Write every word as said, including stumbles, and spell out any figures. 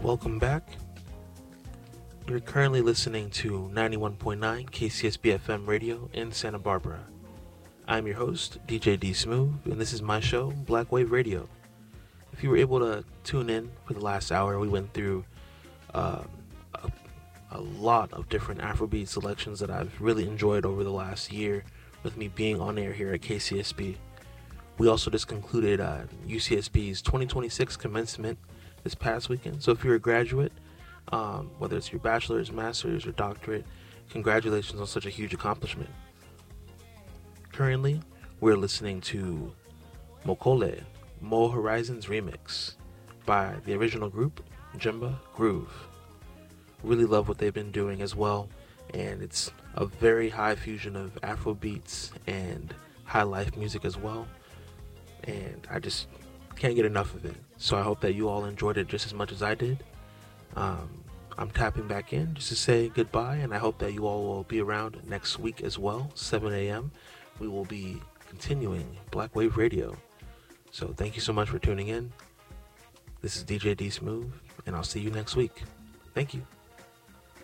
Welcome back. You're currently listening to ninety-one point nine K C S B F M radio in Santa Barbara. I'm your host, D J D Smooth, and this is my show, Black Wave Radio. If you were able to tune in for the last hour, we went through uh, a, a lot of different Afrobeat selections that I've really enjoyed over the last year with me being on air here at K C S B. We also just concluded uh, U C S B's twenty twenty-six commencement this past weekend. So if you're a graduate, um, whether it's your bachelor's, master's, or doctorate, congratulations on such a huge accomplishment. Currently, we're listening to Mokole, Mo Horizons Remix by the original group, Jemba Groove. Really love what they've been doing as well, and it's a very high fusion of Afro beats and high life music as well, and I just can't get enough of it. So I hope that you all enjoyed it just as much as I did. Um, I'm tapping back in just to say goodbye, and I hope that you all will be around next week as well, seven a.m. We will be continuing Black Wave Radio. So thank you so much for tuning in. This is D J D Smooth, and I'll see you next week. Thank you.